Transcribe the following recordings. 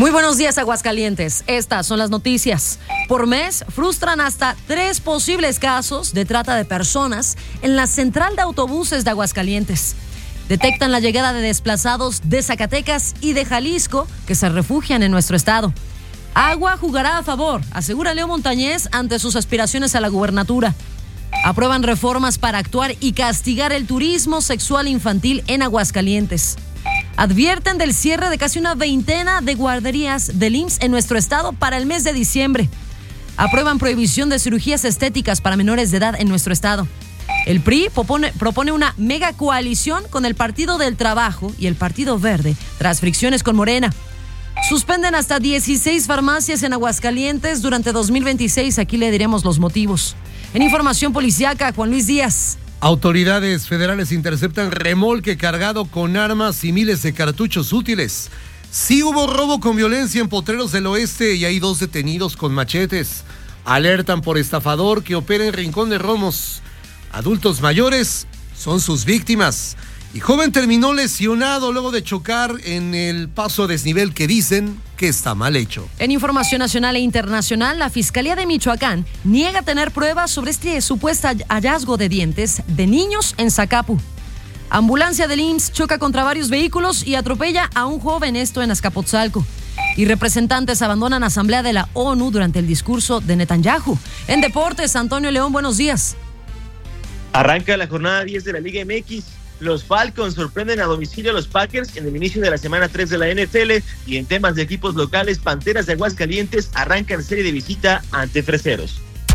Muy buenos días, Aguascalientes. Estas son las noticias. Por mes, frustran hasta 3 posibles casos de trata de personas en la central de autobuses de Aguascalientes. Detectan la llegada de desplazados de Zacatecas y de Jalisco que se refugian en nuestro estado. Agua jugará a favor, asegura Leo Montañez ante sus aspiraciones a la gubernatura. Aprueban reformas para actuar y castigar el turismo sexual infantil en Aguascalientes. Advierten del cierre de casi una veintena de guarderías del IMSS en nuestro estado para el mes de diciembre. Aprueban prohibición de cirugías estéticas para menores de edad en nuestro estado. El PRI propone una mega coalición con el Partido del Trabajo y el Partido Verde tras fricciones con Morena. Suspenden hasta 16 farmacias en Aguascalientes durante 2026. Aquí le diremos los motivos. En información policíaca, Juan Luis Díaz. Autoridades federales interceptan remolque cargado con armas y miles de cartuchos útiles. Sí hubo robo con violencia en Potreros del Oeste y hay 2 detenidos con machetes. Alertan por estafador que opera en Rincón de Romos. Adultos mayores son sus víctimas. Y joven terminó lesionado luego de chocar en el paso a desnivel que dicen que está mal hecho. En información nacional e internacional, la Fiscalía de Michoacán niega tener pruebas sobre este supuesto hallazgo de dientes de niños en Zacapu. Ambulancia del IMSS choca contra varios vehículos y atropella a un joven, esto en Azcapotzalco. Y representantes abandonan asamblea de la ONU durante el discurso de Netanyahu. En deportes, Antonio León, buenos días. Arranca la jornada 10 de la Liga MX. Los Falcons sorprenden a domicilio a los Packers en el inicio de la semana 3 de la NFL y en temas de equipos locales, Panteras de Aguascalientes arrancan serie de visita ante Freseros.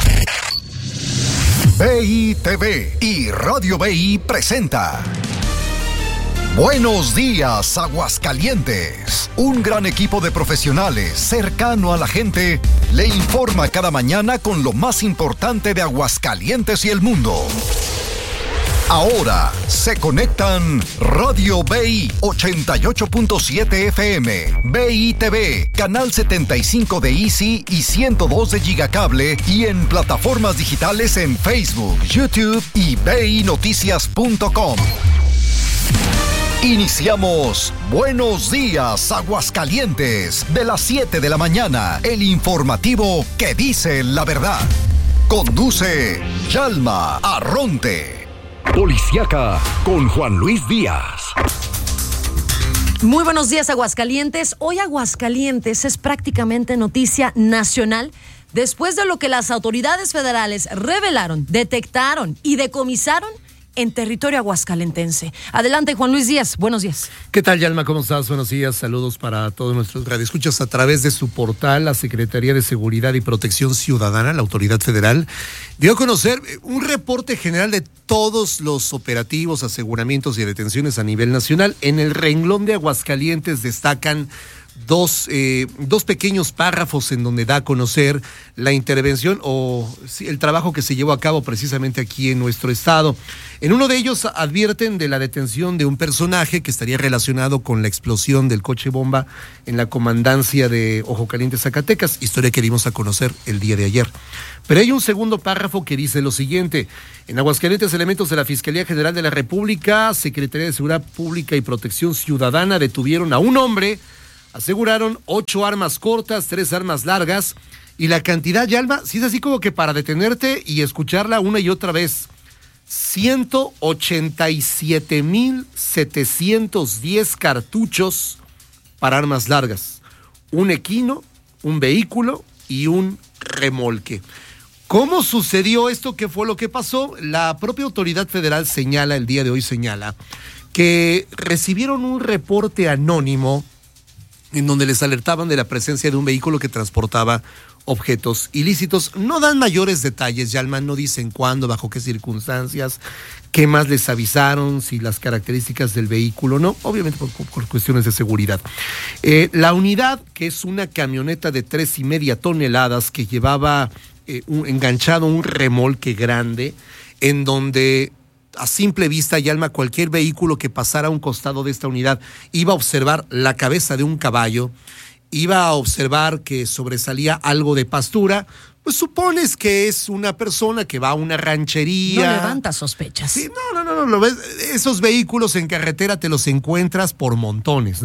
BI TV y Radio BI presenta Buenos días, Aguascalientes. Un gran equipo de profesionales cercano a la gente le informa cada mañana con lo más importante de Aguascalientes y el mundo. Ahora se conectan Radio BI 88.7 FM, BI TV, Canal 75 de Easy y 102 de Gigacable y en plataformas digitales en Facebook, YouTube y BINoticias.com. Iniciamos Buenos Días, Aguascalientes, de las 7 de la mañana, el informativo que dice la verdad. Conduce Yalma Arronte. Policiaca con Juan Luis Díaz. Muy buenos días, Aguascalientes. Hoy Aguascalientes es prácticamente noticia nacional después de lo que las autoridades federales revelaron, detectaron y decomisaron en territorio aguascalentense. Adelante, Juan Luis Díaz. Buenos días. ¿Qué tal, Yalma? ¿Cómo estás? Buenos días. Saludos para todos nuestros radioescuchas a través de su portal. La Secretaría de Seguridad y Protección Ciudadana, la autoridad federal, dio a conocer un reporte general de todos los operativos, aseguramientos y detenciones a nivel nacional. En el renglón de Aguascalientes destacan dos pequeños párrafos en donde da a conocer la intervención o el trabajo que se llevó a cabo precisamente aquí en nuestro estado. En uno de ellos advierten de la detención de un personaje que estaría relacionado con la explosión del coche bomba en la comandancia de Ojo Caliente, Zacatecas, historia que dimos a conocer el día de ayer. Pero hay un segundo párrafo que dice lo siguiente: en Aguascalientes, elementos de la Fiscalía General de la República, Secretaría de Seguridad Pública y Protección Ciudadana detuvieron a un hombre. Aseguraron 8 armas cortas, 3 armas largas y la cantidad, Yalma, si es así como que para detenerte y escucharla una y otra vez, 187,710 cartuchos para armas largas, un equino, un vehículo y un remolque. ¿Cómo sucedió esto? ¿Qué fue lo que pasó? La propia autoridad federal señala, el día de hoy señala, que recibieron un reporte anónimo en donde les alertaban de la presencia de un vehículo que transportaba objetos ilícitos. No dan mayores detalles, Yalma, no dicen cuándo, bajo qué circunstancias, qué más les avisaron, si las características del vehículo, no, obviamente por cuestiones de seguridad. La unidad, que es una camioneta de 3,5 toneladas que llevaba enganchado un remolque grande, en donde a simple vista, Yalma, cualquier vehículo que pasara a un costado de esta unidad iba a observar la cabeza de un caballo, iba a observar que sobresalía algo de pastura, pues supones que es una persona que va a una ranchería. No levanta sospechas. Sí, no, lo ves. Esos vehículos en carretera te los encuentras por montones, ¿no?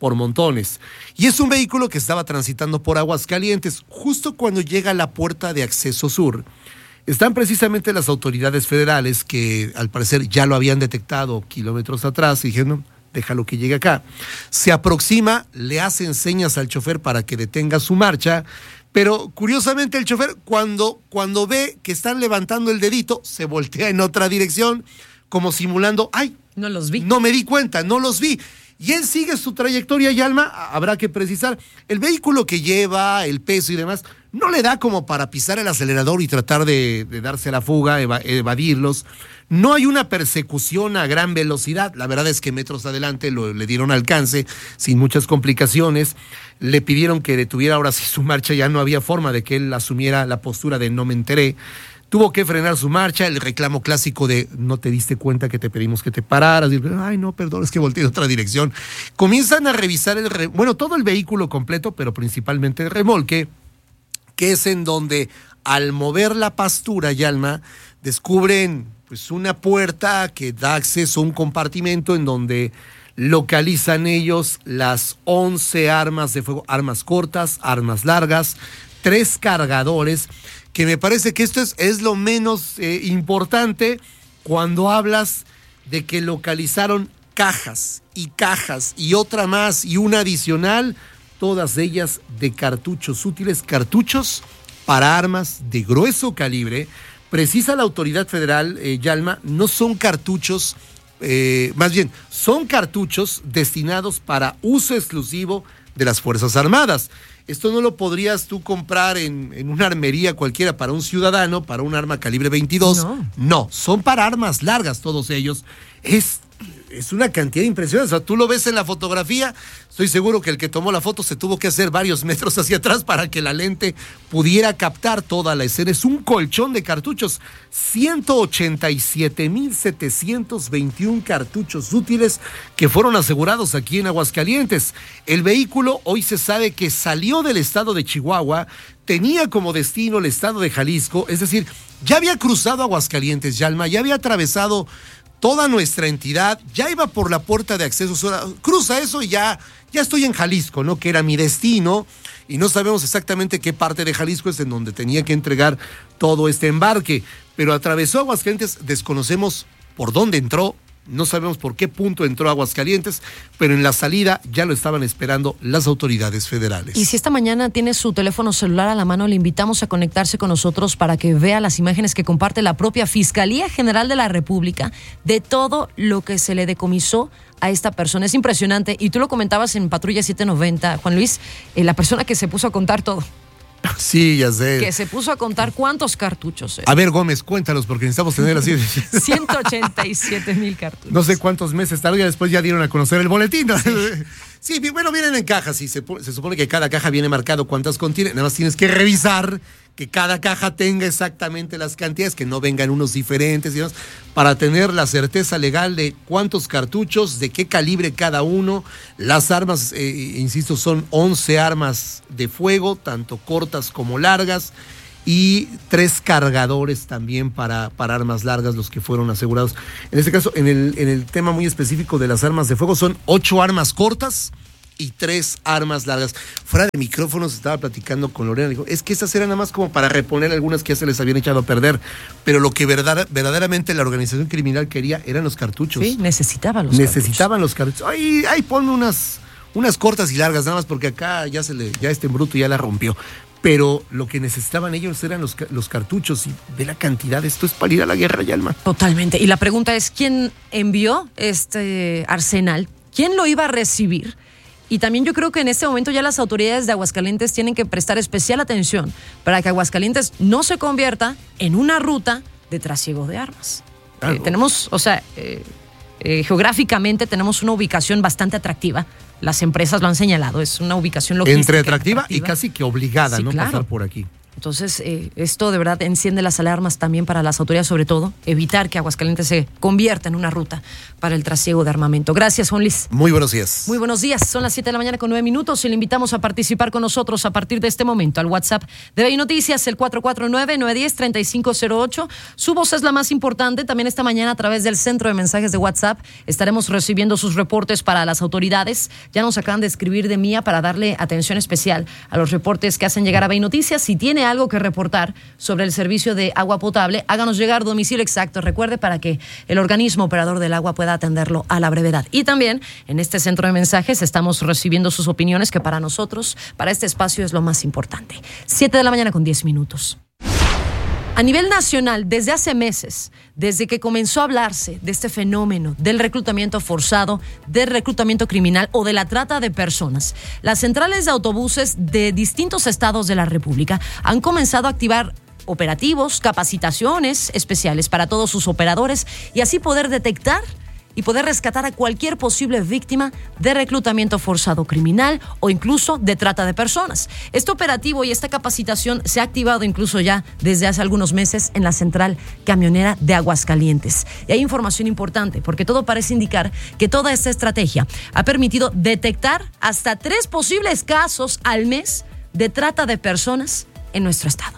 por montones. Y es un vehículo que estaba transitando por Aguascalientes. Justo cuando llega a la puerta de acceso sur, están precisamente las autoridades federales que al parecer ya lo habían detectado kilómetros atrás y dijeron, no, déjalo que llegue acá. Se aproxima, le hacen señas al chofer para que detenga su marcha, pero curiosamente el chofer cuando ve que están levantando el dedito, se voltea en otra dirección, como simulando, ¡ay! No los vi. No me di cuenta, no los vi. Y él sigue su trayectoria, Yalma, habrá que precisar, el vehículo que lleva, el peso y demás, no le da como para pisar el acelerador y tratar de darse a la fuga, evadirlos. No hay una persecución a gran velocidad, la verdad es que metros adelante le dieron alcance sin muchas complicaciones, le pidieron que detuviera ahora sí su marcha, ya no había forma de que él asumiera la postura de no me enteré. Tuvo que frenar su marcha, el reclamo clásico de no te diste cuenta que te pedimos que te pararas. Y, ay, no, perdón, es que volteé en otra dirección. Comienzan a revisar todo el vehículo completo, pero principalmente el remolque, que es en donde al mover la pastura, Yalma, descubren pues una puerta que da acceso a un compartimento en donde localizan ellos las 11 armas de fuego, armas cortas, armas largas, 3 cargadores, que me parece que esto es lo menos importante cuando hablas de que localizaron cajas y otra más y una adicional, todas ellas de cartuchos útiles, cartuchos para armas de grueso calibre. Precisa la autoridad federal, Yalma, no son cartuchos, más bien, son cartuchos destinados para uso exclusivo de las Fuerzas Armadas. Esto no lo podrías tú comprar en una armería cualquiera para un ciudadano, para un arma calibre 22. No, son para armas largas todos ellos. Es una cantidad impresionante. O sea, tú lo ves en la fotografía, estoy seguro que el que tomó la foto se tuvo que hacer varios metros hacia atrás para que la lente pudiera captar toda la escena. Es un colchón de cartuchos, 187,721 cartuchos útiles que fueron asegurados aquí en Aguascalientes. El vehículo hoy se sabe que salió del estado de Chihuahua, tenía como destino el estado de Jalisco, es decir, ya había cruzado Aguascalientes, Yalma, ya había atravesado toda nuestra entidad, ya iba por la puerta de acceso, cruza eso y ya estoy en Jalisco, ¿no? Que era mi destino, y no sabemos exactamente qué parte de Jalisco es en donde tenía que entregar todo este embarque, pero atravesó Aguascalientes, desconocemos por dónde entró, no sabemos por qué punto entró a Aguascalientes, pero en la salida ya lo estaban esperando las autoridades federales. Y si esta mañana tiene su teléfono celular a la mano, le invitamos a conectarse con nosotros para que vea las imágenes que comparte la propia Fiscalía General de la República de todo lo que se le decomisó a esta persona. Es impresionante, y tú lo comentabas en Patrulla 790, Juan Luis, la persona que se puso a contar todo. Sí, ya sé. Que se puso a contar cuántos cartuchos. A ver, Gómez, cuéntalos, porque necesitamos tener así. 187,000 cartuchos. No sé cuántos meses tardó, después ya dieron a conocer el boletín. Sí, bueno, vienen en cajas y se supone que cada caja viene marcado cuántas contiene. Nada más tienes que revisar que cada caja tenga exactamente las cantidades, que no vengan unos diferentes y demás, para tener la certeza legal de cuántos cartuchos, de qué calibre cada uno. Las armas, insisto, son 11 armas de fuego, tanto cortas como largas, y 3 cargadores también para armas largas, los que fueron asegurados. En este caso, en el tema muy específico de las armas de fuego, son 8 armas cortas y 3 armas largas. Fuera de micrófonos estaba platicando con Lorena, dijo, es que esas eran nada más como para reponer algunas que ya se les habían echado a perder, pero lo que verdaderamente la organización criminal quería eran los cartuchos. Sí, necesitaban los cartuchos. Ay, ponme unas cortas y largas, nada más porque acá ya este bruto ya la rompió. Pero lo que necesitaban ellos eran los cartuchos, y ve la cantidad, esto es para ir a la guerra, Yalma. Totalmente, y la pregunta es, ¿quién envió este arsenal? ¿Quién lo iba a recibir? Y también yo creo que en este momento ya las autoridades de Aguascalientes tienen que prestar especial atención para que Aguascalientes no se convierta en una ruta de trasiego de armas. Tenemos, geográficamente tenemos una ubicación bastante atractiva. Las empresas lo han señalado, es una ubicación logística. Entre atractiva y casi que obligada, sí, ¿no? Claro. Pasar por aquí. Entonces, esto de verdad enciende las alarmas también para las autoridades, sobre todo, evitar que Aguascalientes se convierta en una ruta para el trasiego de armamento. Gracias, Juan Luis. Muy buenos días. Muy buenos días. Son las 7 de la mañana con 9 minutos y le invitamos a participar con nosotros a partir de este momento al WhatsApp de BI Noticias, el 449-910-3508. Su voz es la más importante. También esta mañana a través del centro de mensajes de WhatsApp estaremos recibiendo sus reportes para las autoridades. Ya nos acaban de escribir de Mía para darle atención especial a los reportes que hacen llegar a BI Noticias. Si tiene algo que reportar sobre el servicio de agua potable, háganos llegar domicilio exacto. Recuerde, para que el organismo operador del agua pueda atenderlo a la brevedad. Y también en este centro de mensajes estamos recibiendo sus opiniones, que para nosotros, para este espacio, es lo más importante. 7 de la mañana con 10 minutos. A nivel nacional, desde hace meses, desde que comenzó a hablarse de este fenómeno del reclutamiento forzado, del reclutamiento criminal o de la trata de personas, las centrales de autobuses de distintos estados de la República han comenzado a activar operativos, capacitaciones especiales para todos sus operadores y así poder detectar y poder rescatar a cualquier posible víctima de reclutamiento forzado criminal o incluso de trata de personas. Este operativo y esta capacitación se ha activado incluso ya desde hace algunos meses en la central camionera de Aguascalientes. Y hay información importante porque todo parece indicar que toda esta estrategia ha permitido detectar hasta 3 posibles casos al mes de trata de personas en nuestro estado.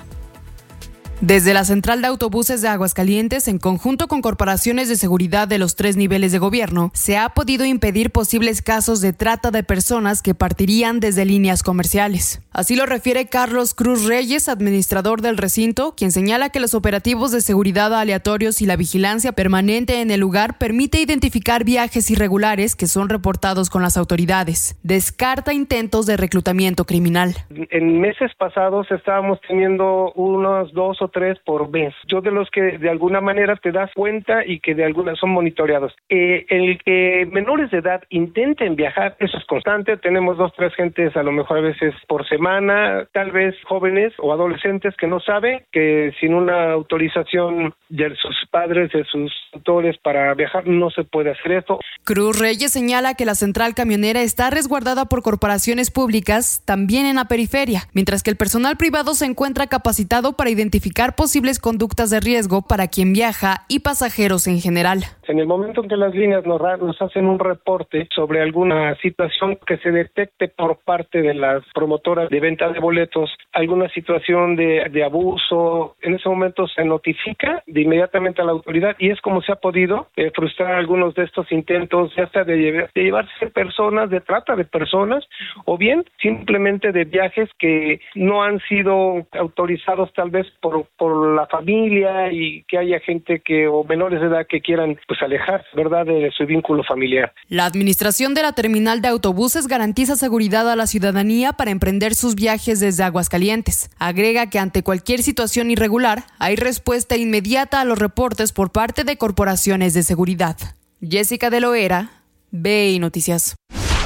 Desde la Central de Autobuses de Aguascalientes, en conjunto con corporaciones de seguridad de los 3 niveles de gobierno, se ha podido impedir posibles casos de trata de personas que partirían desde líneas comerciales. Así lo refiere Carlos Cruz Reyes, administrador del recinto, quien señala que los operativos de seguridad aleatorios y la vigilancia permanente en el lugar permite identificar viajes irregulares que son reportados con las autoridades. Descarta intentos de reclutamiento criminal. En meses pasados estábamos teniendo unos 2 o 3 por mes. Yo de los que de alguna manera te das cuenta y que de alguna son monitoreados. El que menores de edad intenten viajar, eso es constante. Tenemos 2 o 3 gentes a lo mejor a veces por semana, tal vez jóvenes o adolescentes que no saben que sin una autorización de sus padres, de sus tutores para viajar, no se puede hacer esto. Cruz Reyes señala que la central camionera está resguardada por corporaciones públicas también en la periferia, mientras que el personal privado se encuentra capacitado para identificar posibles conductas de riesgo para quien viaja y pasajeros en general. En el momento en que las líneas nos hacen un reporte sobre alguna situación que se detecte por parte de las promotoras de venta de boletos, alguna situación de abuso, en ese momento se notifica de inmediatamente a la autoridad y es como se ha podido frustrar algunos de estos intentos, ya sea de llevarse personas, de trata de personas, o bien simplemente de viajes que no han sido autorizados tal vez por la familia y que haya gente o menores de edad que quieran alejarse, ¿verdad?, de su vínculo familiar. La administración de la terminal de autobuses garantiza seguridad a la ciudadanía para emprender sus viajes desde Aguascalientes. Agrega que ante cualquier situación irregular hay respuesta inmediata a los reportes por parte de corporaciones de seguridad. Jessica de Loera, BI Noticias.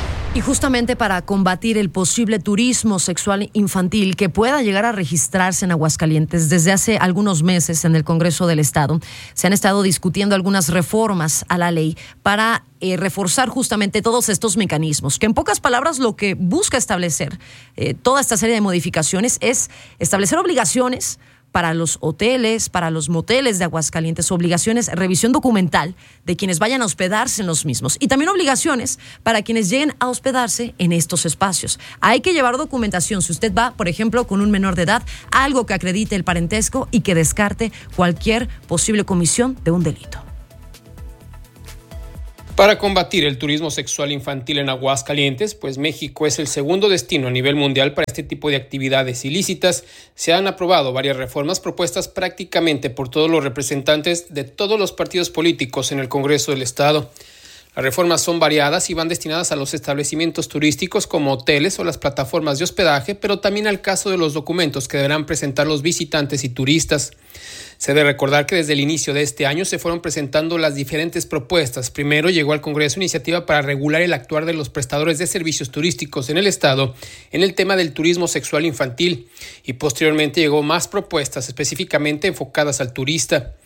Y justamente para combatir el posible turismo sexual infantil que pueda llegar a registrarse en Aguascalientes, desde hace algunos meses en el Congreso del Estado se han estado discutiendo algunas reformas a la ley para reforzar justamente todos estos mecanismos, que en pocas palabras lo que busca establecer toda esta serie de modificaciones es establecer obligaciones para los hoteles, para los moteles de Aguascalientes, obligaciones, revisión documental de quienes vayan a hospedarse en los mismos y también obligaciones para quienes lleguen a hospedarse en estos espacios. Hay que llevar documentación. Si usted va, por ejemplo, con un menor de edad, algo que acredite el parentesco y que descarte cualquier posible comisión de un delito. Para combatir el turismo sexual infantil en Aguascalientes, pues México es el segundo destino a nivel mundial para este tipo de actividades ilícitas, se han aprobado varias reformas propuestas prácticamente por todos los representantes de todos los partidos políticos en el Congreso del Estado. Las reformas son variadas y van destinadas a los establecimientos turísticos como hoteles o las plataformas de hospedaje, pero también al caso de los documentos que deberán presentar los visitantes y turistas. Se debe recordar que desde el inicio de este año se fueron presentando las diferentes propuestas. Primero llegó al Congreso iniciativa para regular el actuar de los prestadores de servicios turísticos en el Estado en el tema del turismo sexual infantil y posteriormente llegó más propuestas específicamente enfocadas al turista.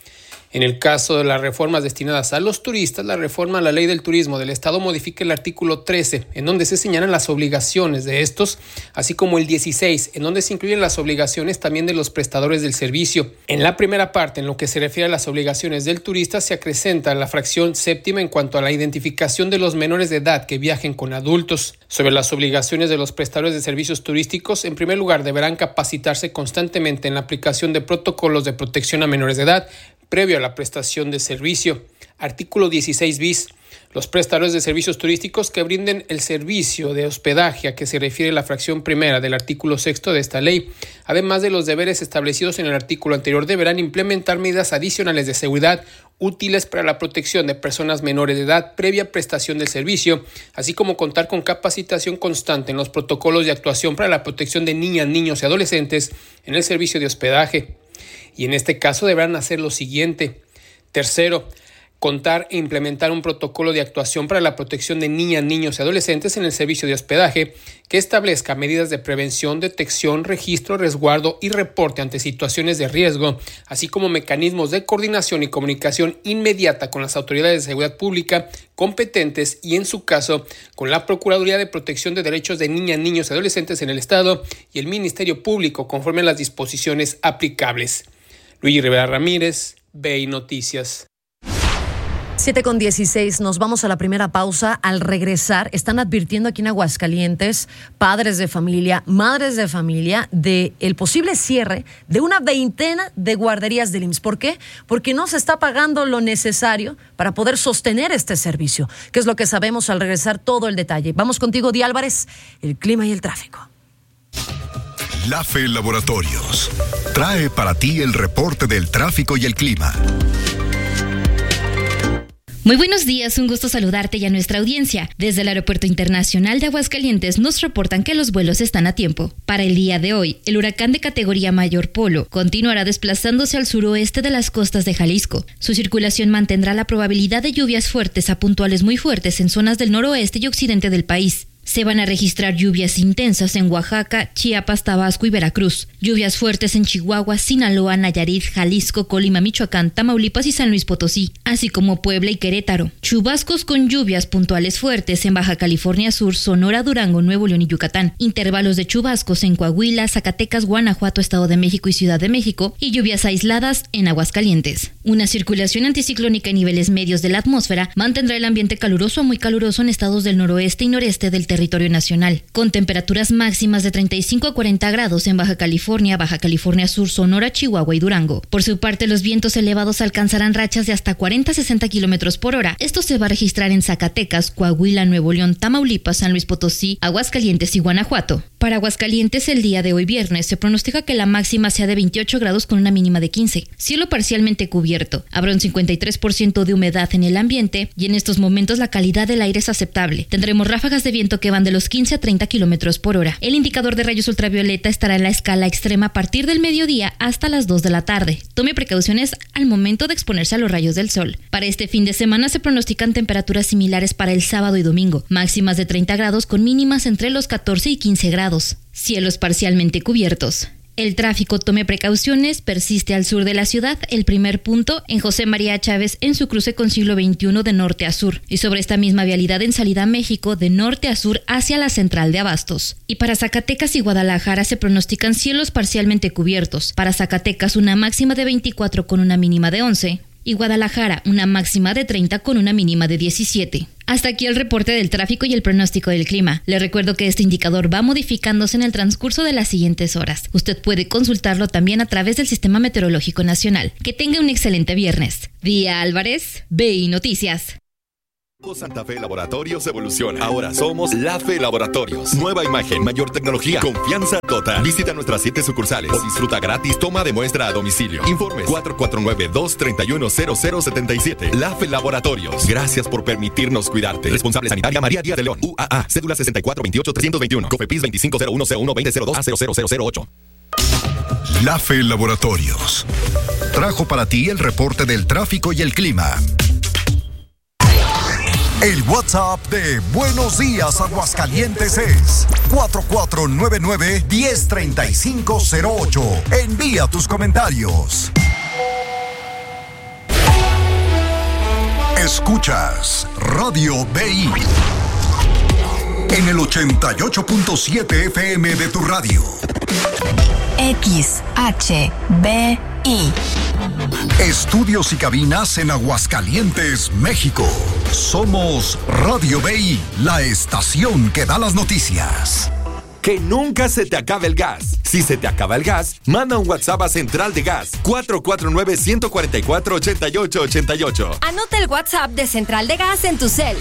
En el caso de las reformas destinadas a los turistas, la reforma a la Ley del Turismo del Estado modifica el artículo 13, en donde se señalan las obligaciones de estos, así como el 16, en donde se incluyen las obligaciones también de los prestadores del servicio. En la primera parte, en lo que se refiere a las obligaciones del turista, se acrecenta la fracción séptima en cuanto a la identificación de los menores de edad que viajen con adultos. Sobre las obligaciones de los prestadores de servicios turísticos, en primer lugar, deberán capacitarse constantemente en la aplicación de protocolos de protección a menores de edad, previo a la prestación de servicio. Artículo 16 bis. Los prestadores de servicios turísticos que brinden el servicio de hospedaje a que se refiere la fracción primera del artículo 6 de esta ley, además de los deberes establecidos en el artículo anterior, deberán implementar medidas adicionales de seguridad útiles para la protección de personas menores de edad previa prestación del servicio, así como contar con capacitación constante en los protocolos de actuación para la protección de niñas, niños y adolescentes en el servicio de hospedaje. Y en este caso deberán hacer lo siguiente. Tercero, contar e implementar un protocolo de actuación para la protección de niñas, niños y adolescentes en el servicio de hospedaje que establezca medidas de prevención, detección, registro, resguardo y reporte ante situaciones de riesgo, así como mecanismos de coordinación y comunicación inmediata con las autoridades de seguridad pública competentes y, en su caso, con la Procuraduría de Protección de Derechos de Niñas, Niños y Adolescentes en el Estado y el Ministerio Público, conforme a las disposiciones aplicables. Luigi Rivera Ramírez, BI Noticias. 7:16, nos vamos a la primera pausa. Al regresar, están advirtiendo aquí en Aguascalientes padres de familia, madres de familia, de el posible cierre de una veintena de guarderías del IMSS. ¿Por qué? Porque no se está pagando lo necesario para poder sostener este servicio. ¿Qué es lo que sabemos? Al regresar, todo el detalle. Vamos contigo, Di Álvarez, el clima y el tráfico. LAFE Laboratorios trae para ti el reporte del tráfico y el clima. Muy buenos días, un gusto saludarte y a nuestra audiencia. Desde el Aeropuerto Internacional de Aguascalientes nos reportan que los vuelos están a tiempo. Para el día de hoy, el huracán de categoría mayor Polo continuará desplazándose al suroeste de las costas de Jalisco. Su circulación mantendrá la probabilidad de lluvias fuertes a puntuales muy fuertes en zonas del noroeste y occidente del país. Se van a registrar lluvias intensas en Oaxaca, Chiapas, Tabasco y Veracruz. Lluvias fuertes en Chihuahua, Sinaloa, Nayarit, Jalisco, Colima, Michoacán, Tamaulipas y San Luis Potosí, así como Puebla y Querétaro. Chubascos con lluvias puntuales fuertes en Baja California Sur, Sonora, Durango, Nuevo León y Yucatán. Intervalos de chubascos en Coahuila, Zacatecas, Guanajuato, Estado de México y Ciudad de México. Y lluvias aisladas en Aguascalientes. Una circulación anticiclónica en niveles medios de la atmósfera mantendrá el ambiente caluroso a muy caluroso en estados del noroeste y noreste del territorio nacional, con temperaturas máximas de 35 a 40 grados en Baja California Sur, Sonora, Chihuahua y Durango. Por su parte, los vientos elevados alcanzarán rachas de hasta 40 a 60 kilómetros por hora. Esto se va a registrar en Zacatecas, Coahuila, Nuevo León, Tamaulipas, San Luis Potosí, Aguascalientes y Guanajuato. Para Aguascalientes, el día de hoy viernes se pronostica que la máxima sea de 28 grados con una mínima de 15. Cielo parcialmente cubierto. Habrá un 53% de humedad en el ambiente y en estos momentos la calidad del aire es aceptable. Tendremos ráfagas de viento que van de los 15 a 30 kilómetros por hora. El indicador de rayos ultravioleta estará en la escala extrema a partir del mediodía hasta las 2 de la tarde. Tome precauciones al momento de exponerse a los rayos del sol. Para este fin de semana se pronostican temperaturas similares para el sábado y domingo, máximas de 30 grados con mínimas entre los 14 y 15 grados. Cielos parcialmente cubiertos. El tráfico, tome precauciones, persiste al sur de la ciudad, el primer punto en José María Chávez en su cruce con siglo XXI de norte a sur, y sobre esta misma vialidad en salida a México de norte a sur hacia la central de Abastos. Y para Zacatecas y Guadalajara se pronostican cielos parcialmente cubiertos. Para Zacatecas una máxima de 24 con una mínima de 11. Y Guadalajara una máxima de 30 con una mínima de 17. Hasta aquí el reporte del tráfico y el pronóstico del clima. Le recuerdo que este indicador va modificándose en el transcurso de las siguientes horas. Usted puede consultarlo también a través del Sistema Meteorológico Nacional. Que tenga un excelente viernes. Día Álvarez, BI Noticias. Santa Fe Laboratorios evoluciona. Ahora somos LAFE Laboratorios. Nueva imagen, mayor tecnología, confianza total. Visita nuestras 7 sucursales o disfruta gratis toma de muestra a domicilio. Informes 449-231-0077. LAFE Laboratorios. Gracias por permitirnos cuidarte. Responsable sanitaria María Díaz de León. UAA. Cédula 6428-321. COFEPRIS 2501012002 a00008. LAFE Laboratorios trajo para ti el reporte del tráfico y el clima. El WhatsApp de Buenos Días Aguascalientes es 4499-103508. Envía tus comentarios. Escuchas Radio BI en el 88.7 FM de tu radio. XHBI. Estudios y cabinas en Aguascalientes, México. Somos Radio BI, la estación que da las noticias. Que nunca se te acabe el gas. Si se te acaba el gas, manda un WhatsApp a Central de Gas 449-144-8888. Anota el WhatsApp de Central de Gas en tu cel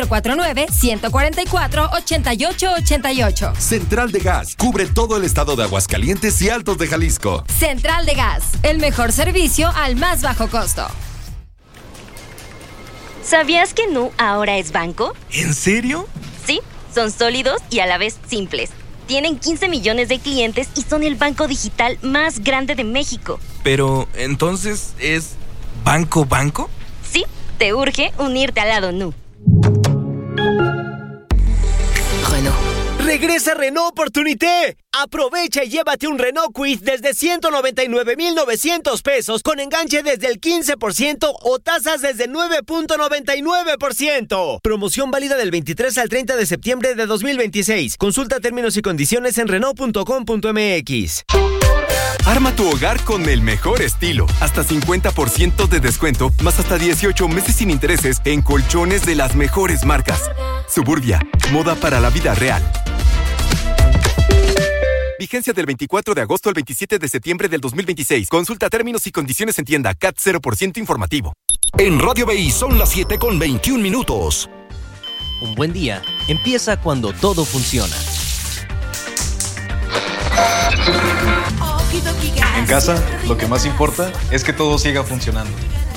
449-144-8888. Central de Gas cubre todo el estado de Aguascalientes y Altos de Jalisco. Central de Gas, el mejor servicio al más bajo costo. ¿Sabías que Nu ahora es banco? ¿En serio? Sí, son sólidos y a la vez simples. Tienen 15 millones de clientes y son el banco digital más grande de México. Pero, ¿entonces es banco? Sí, te urge unirte al lado Nu. Renault. ¡Regresa Renault Opportunité! Aprovecha y llévate un Renault Kwid desde 199,900 pesos con enganche desde el 15% o tasas desde 9.99%. Promoción válida del 23 al 30 de septiembre de 2026. Consulta términos y condiciones en Renault.com.mx. Arma tu hogar con el mejor estilo. Hasta 50% de descuento, más hasta 18 meses sin intereses en colchones de las mejores marcas. Suburbia, moda para la vida real. Vigencia del 24 de agosto al 27 de septiembre del 2026. Consulta términos y condiciones en tienda. CAT 0% informativo. En Radio BI son las 7:21. Un buen día empieza cuando todo funciona. En casa, lo que más importa es que todo siga funcionando.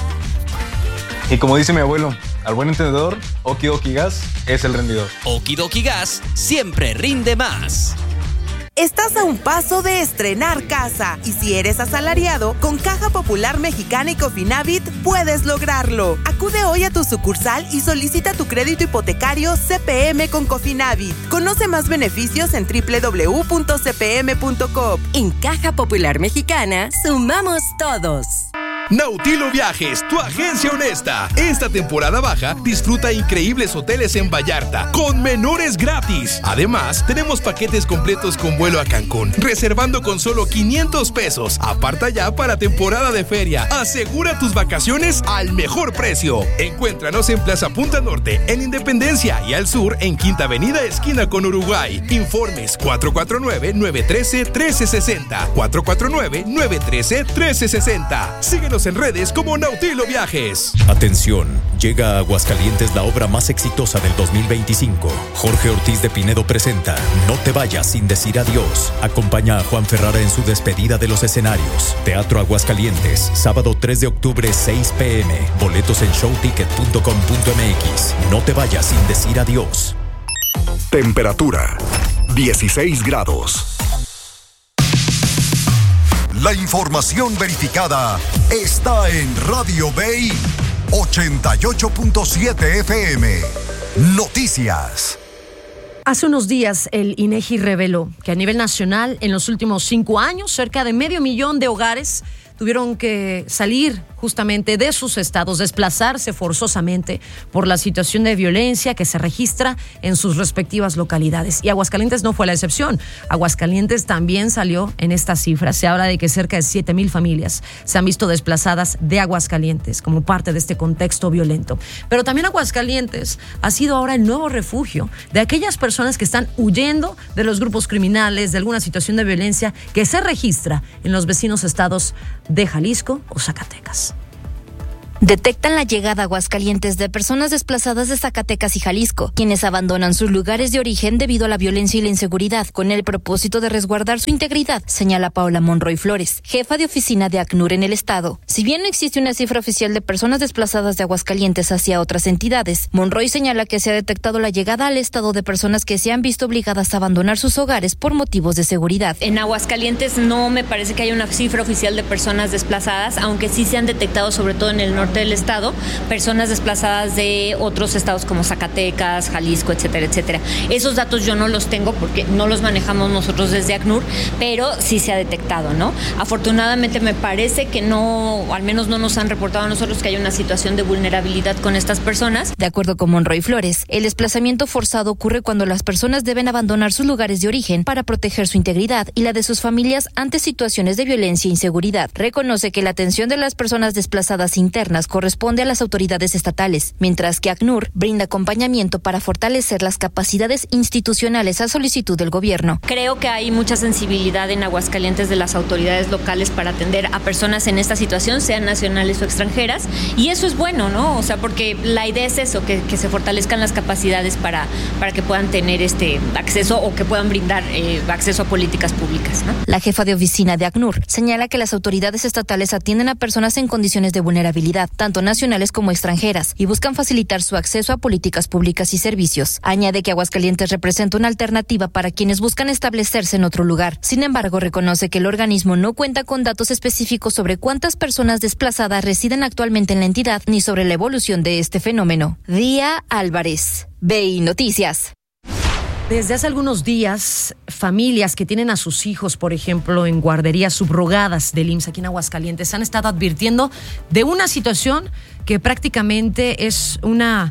Y como dice mi abuelo, al buen entendedor, Oki Doki Gas es el rendidor. Oki Doki Gas siempre rinde más. Estás a un paso de estrenar casa y si eres asalariado, con Caja Popular Mexicana y Cofinavit puedes lograrlo. Acude hoy a tu sucursal y solicita tu crédito hipotecario CPM con Cofinavit. Conoce más beneficios en www.cpm.com. En Caja Popular Mexicana, sumamos todos. Nautilo Viajes, tu agencia honesta. Esta temporada baja, disfruta increíbles hoteles en Vallarta, con menores gratis. Además, tenemos paquetes completos con vuelo a Cancún, reservando con solo 500 pesos. Aparta ya para temporada de feria. Asegura tus vacaciones al mejor precio. Encuéntranos en Plaza Punta Norte, en Independencia, y al sur, en Quinta Avenida, esquina con Uruguay. Informes 449-913-1360. 449-913-1360. Síguenos en redes como Nautilo Viajes. Atención, llega a Aguascalientes la obra más exitosa del 2025. Jorge Ortiz de Pinedo presenta No te vayas sin decir adiós. Acompaña a Juan Ferrara en su despedida de los escenarios. Teatro Aguascalientes, sábado 3 de octubre, 6 p.m. Boletos en showticket.com.mx. No te vayas sin decir adiós. Temperatura 16 grados. La información verificada está en Radio BI 88.7 FM. Noticias. Hace unos días el INEGI reveló que a nivel nacional en los últimos 5 años cerca de 500,000 de hogares tuvieron que salir justamente de sus estados, desplazarse forzosamente por la situación de violencia que se registra en sus respectivas localidades. Y Aguascalientes no fue la excepción. Aguascalientes también salió en estas cifras. Se habla de que cerca de 7,000 familias se han visto desplazadas de Aguascalientes como parte de este contexto violento. Pero también Aguascalientes ha sido ahora el nuevo refugio de aquellas personas que están huyendo de los grupos criminales, de alguna situación de violencia que se registra en los vecinos estados de Jalisco o Zacatecas. Detectan la llegada a Aguascalientes de personas desplazadas de Zacatecas y Jalisco, quienes abandonan sus lugares de origen debido a la violencia y la inseguridad, con el propósito de resguardar su integridad, señala Paola Monroy Flores, jefa de oficina de ACNUR en el estado. Si bien no existe una cifra oficial de personas desplazadas de Aguascalientes hacia otras entidades, Monroy señala que se ha detectado la llegada al estado de personas que se han visto obligadas a abandonar sus hogares por motivos de seguridad. En Aguascalientes no me parece que haya una cifra oficial de personas desplazadas, aunque sí se han detectado sobre todo en el norte norte del estado, personas desplazadas de otros estados como Zacatecas, Jalisco, etcétera, etcétera. Esos datos yo no los tengo porque no los manejamos nosotros desde ACNUR, pero sí se ha detectado, ¿no? Afortunadamente me parece que no, al menos no nos han reportado a nosotros que hay una situación de vulnerabilidad con estas personas. De acuerdo con Monroy Flores, el desplazamiento forzado ocurre cuando las personas deben abandonar sus lugares de origen para proteger su integridad y la de sus familias ante situaciones de violencia e inseguridad. Reconoce que la atención de las personas desplazadas internas corresponde a las autoridades estatales, mientras que ACNUR brinda acompañamiento para fortalecer las capacidades institucionales a solicitud del gobierno. Creo que hay mucha sensibilidad en Aguascalientes de las autoridades locales para atender a personas en esta situación, sean nacionales o extranjeras, y eso es bueno, ¿no? O sea, porque la idea es eso, que se fortalezcan las capacidades para que puedan tener acceso o que puedan brindar acceso a políticas públicas, ¿no? La jefa de oficina de ACNUR señala que las autoridades estatales atienden a personas en condiciones de vulnerabilidad, tanto nacionales como extranjeras, y buscan facilitar su acceso a políticas públicas y servicios. Añade que Aguascalientes representa una alternativa para quienes buscan establecerse en otro lugar. Sin embargo, reconoce que el organismo no cuenta con datos específicos sobre cuántas personas desplazadas residen actualmente en la entidad ni sobre la evolución de este fenómeno. Día Álvarez, BI Noticias. Desde hace algunos días, familias que tienen a sus hijos, por ejemplo, en guarderías subrogadas del IMSS aquí en Aguascalientes, han estado advirtiendo de una situación que prácticamente es una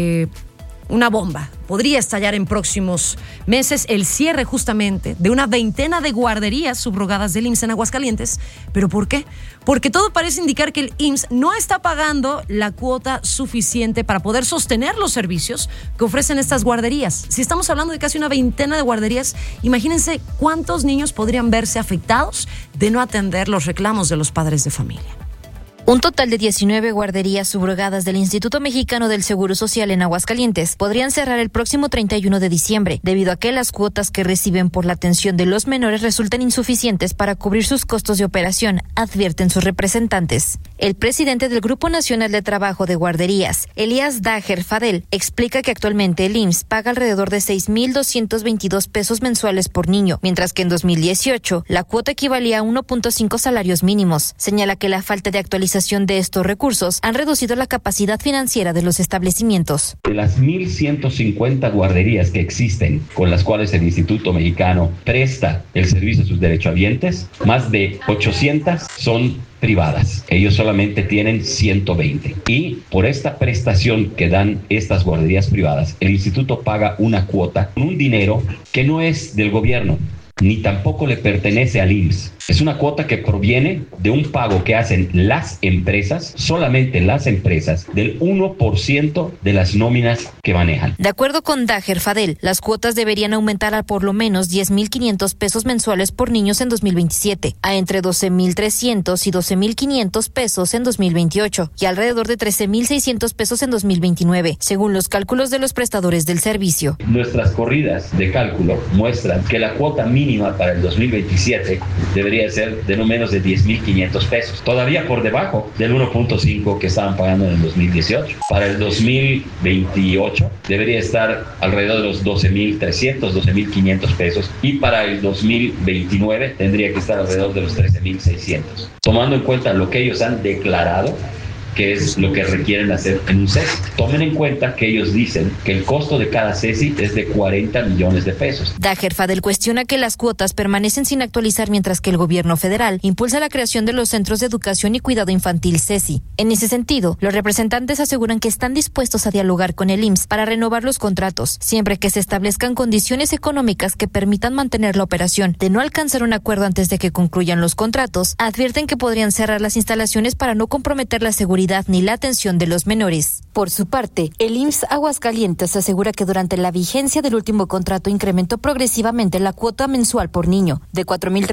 bomba. Podría estallar en próximos meses el cierre justamente de una veintena de guarderías subrogadas del IMSS en Aguascalientes. ¿Pero por qué? Porque todo parece indicar que el IMSS no está pagando la cuota suficiente para poder sostener los servicios que ofrecen estas guarderías. Si estamos hablando de casi una veintena de guarderías, imagínense cuántos niños podrían verse afectados de no atender los reclamos de los padres de familia. Un total de 19 guarderías subrogadas del Instituto Mexicano del Seguro Social en Aguascalientes podrían cerrar el próximo 31 de diciembre, debido a que las cuotas que reciben por la atención de los menores resultan insuficientes para cubrir sus costos de operación, advierten sus representantes. El presidente del Grupo Nacional de Trabajo de Guarderías, Elías Dager Fadel, explica que actualmente el IMSS paga alrededor de 6,222 pesos mensuales por niño, mientras que en 2018 la cuota equivalía a 1.5 salarios mínimos. Señala que la falta de actualización de estos recursos han reducido la capacidad financiera de los establecimientos. De las 1,150 guarderías que existen, con las cuales el Instituto Mexicano presta el servicio a sus derechohabientes, más de 800 son privadas. Ellos solamente tienen 120. Y por esta prestación que dan estas guarderías privadas, el instituto paga una cuota, un dinero que no es del gobierno, ni tampoco le pertenece al IMSS. Es una cuota que proviene de un pago que hacen las empresas, solamente las empresas, del 1% de las nóminas que manejan. De acuerdo con Dager Fadel, las cuotas deberían aumentar a por lo menos 10,500 pesos mensuales por niños en 2027, a entre 12,300 y 12,500 pesos en 2028 y alrededor de 13,600 pesos en 2029, según los cálculos de los prestadores del servicio. Nuestras corridas de cálculo muestran que la cuota mínima para el 2027 debería ser de no menos de 10,500 pesos, todavía por debajo del 1.5 que estaban pagando en el 2018. Para el 2028 debería estar alrededor de los 12,300, 12,500 pesos, y para el 2029 tendría que estar alrededor de los 13,600, tomando en cuenta lo que ellos han declarado que es lo que requieren hacer en un CESI. Tomen en cuenta que ellos dicen que el costo de cada CESI es de 40 millones de pesos. Dager Fadel cuestiona que las cuotas permanecen sin actualizar mientras que el gobierno federal impulsa la creación de los Centros de Educación y Cuidado Infantil CESI. En ese sentido, los representantes aseguran que están dispuestos a dialogar con el IMSS para renovar los contratos, siempre que se establezcan condiciones económicas que permitan mantener la operación. De no alcanzar un acuerdo antes de que concluyan los contratos, advierten que podrían cerrar las instalaciones para no comprometer la seguridad ni la atención de los menores. Por su parte, el IMSS Aguascalientes asegura que durante la vigencia del último contrato incrementó progresivamente la cuota mensual por niño, de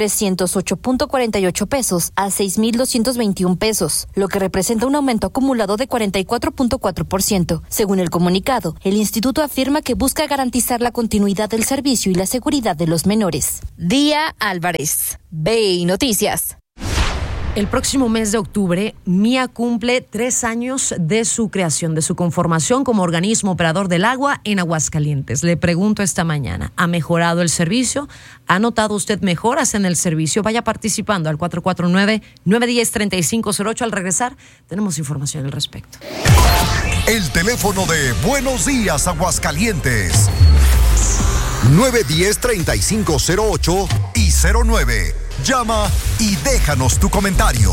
4,308.48 pesos a 6,221 pesos, lo que representa un aumento acumulado de 44.4%. Según el comunicado, el instituto afirma que busca garantizar la continuidad del servicio y la seguridad de los menores. Día Álvarez, BI Noticias. El próximo mes de octubre, MIA cumple 3 años de su creación, de su conformación como organismo operador del agua en Aguascalientes. Le pregunto esta mañana, ¿ha mejorado el servicio? ¿Ha notado usted mejoras en el servicio? Vaya participando al 449-910-3508. Al regresar, tenemos información al respecto. El teléfono de Buenos Días Aguascalientes. 910-3508 y 09. Llama y déjanos tu comentario.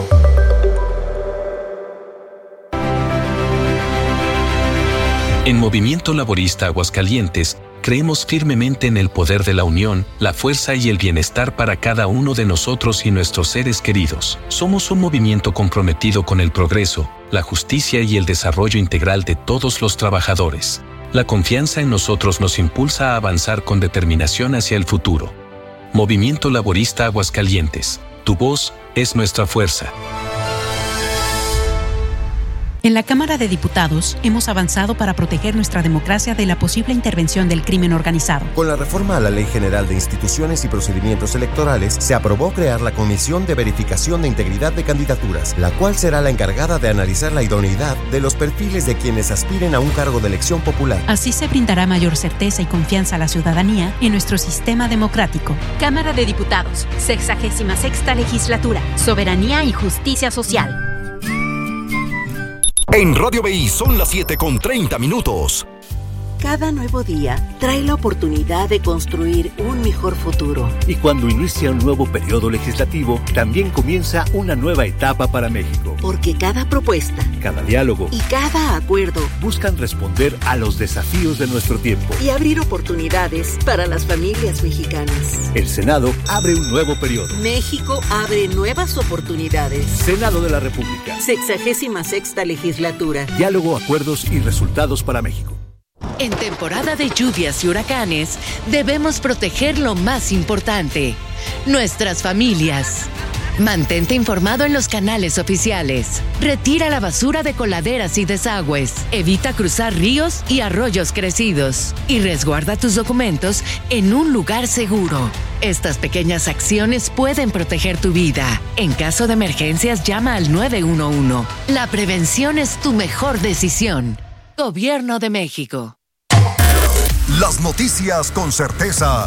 En Movimiento Laborista Aguascalientes, creemos firmemente en el poder de la unión, la fuerza y el bienestar para cada uno de nosotros y nuestros seres queridos. Somos un movimiento comprometido con el progreso, la justicia y el desarrollo integral de todos los trabajadores. La confianza en nosotros nos impulsa a avanzar con determinación hacia el futuro. Movimiento Laborista Aguascalientes. Tu voz es nuestra fuerza. En la Cámara de Diputados hemos avanzado para proteger nuestra democracia de la posible intervención del crimen organizado. Con la reforma a la Ley General de Instituciones y Procedimientos Electorales, se aprobó crear la Comisión de Verificación de Integridad de Candidaturas, la cual será la encargada de analizar la idoneidad de los perfiles de quienes aspiren a un cargo de elección popular. Así se brindará mayor certeza y confianza a la ciudadanía en nuestro sistema democrático. Cámara de Diputados, 66ª Legislatura, Soberanía y Justicia Social. En Radio BI son las 7:30. Cada nuevo día trae la oportunidad de construir un mejor futuro. Y cuando inicia un nuevo periodo legislativo, también comienza una nueva etapa para México. Porque cada propuesta, cada diálogo y cada acuerdo buscan responder a los desafíos de nuestro tiempo y abrir oportunidades para las familias mexicanas. El Senado abre un nuevo periodo. México abre nuevas oportunidades. Senado de la República. 66ª Legislatura. Diálogo, acuerdos y resultados para México. En temporada de lluvias y huracanes, debemos proteger lo más importante, nuestras familias. Mantente informado en los canales oficiales. Retira la basura de coladeras y desagües. Evita cruzar ríos y arroyos crecidos. Y resguarda tus documentos en un lugar seguro. Estas pequeñas acciones pueden proteger tu vida. En caso de emergencias, llama al 911. La prevención es tu mejor decisión. Gobierno de México. Las noticias con certeza.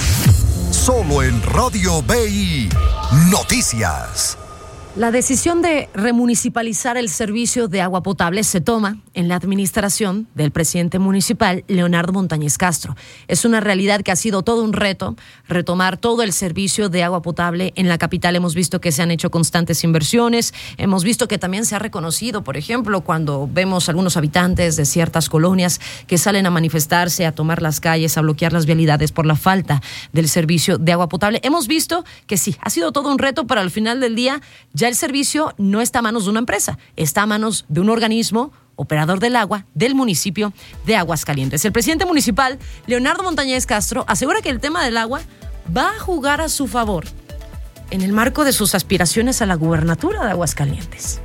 Solo en Radio BI Noticias. La decisión de remunicipalizar el servicio de agua potable se toma en la administración del presidente municipal, Leonardo Montañez Castro. Es una realidad que ha sido todo un reto retomar todo el servicio de agua potable en la capital. Hemos visto que se han hecho constantes inversiones, hemos visto que también se ha reconocido, por ejemplo, cuando vemos algunos habitantes de ciertas colonias que salen a manifestarse, a tomar las calles, a bloquear las vialidades por la falta del servicio de agua potable. Hemos visto que sí, ha sido todo un reto, pero al final del día ya el servicio no está a manos de una empresa, está a manos de un organismo operador del agua del municipio de Aguascalientes. El presidente municipal, Leonardo Montañez Castro, asegura que el tema del agua va a jugar a su favor en el marco de sus aspiraciones a la gubernatura de Aguascalientes.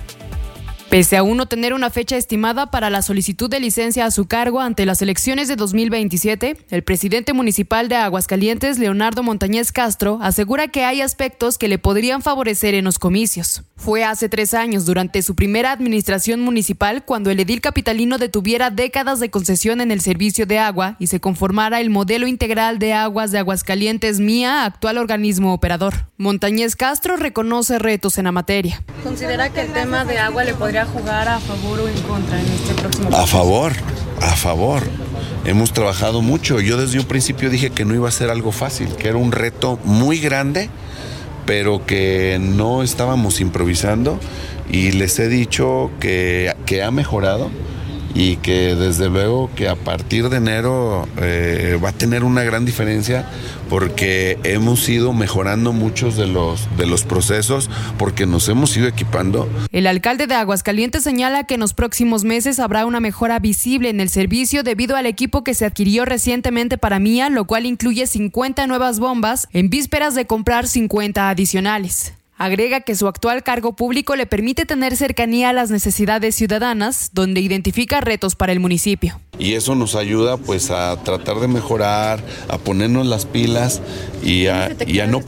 Pese a aún no tener una fecha estimada para la solicitud de licencia a su cargo ante las elecciones de 2027, el presidente municipal de Aguascalientes, Leonardo Montañez Castro, asegura que hay aspectos que le podrían favorecer en los comicios. Fue hace 3 años, durante su primera administración municipal, cuando el edil capitalino detuviera décadas de concesión en el servicio de agua y se conformara el modelo integral de aguas de Aguascalientes MIA, actual organismo operador. Montañez Castro reconoce retos en la materia. ¿Considera que el tema de agua le podría jugar a favor o en contra en este próximo proceso? A favor. Hemos trabajado mucho. Yo desde un principio dije que no iba a ser algo fácil, que era un reto muy grande, pero que no estábamos improvisando, y les he dicho que ha mejorado y que desde luego que a partir de enero va a tener una gran diferencia, porque hemos ido mejorando muchos de los procesos, porque nos hemos ido equipando. El alcalde de Aguascalientes señala que en los próximos meses habrá una mejora visible en el servicio debido al equipo que se adquirió recientemente para MIA, lo cual incluye 50 nuevas bombas en vísperas de comprar 50 adicionales. Agrega que su actual cargo público le permite tener cercanía a las necesidades ciudadanas, donde identifica retos para el municipio. Y eso nos ayuda pues a tratar de mejorar, a ponernos las pilas y a no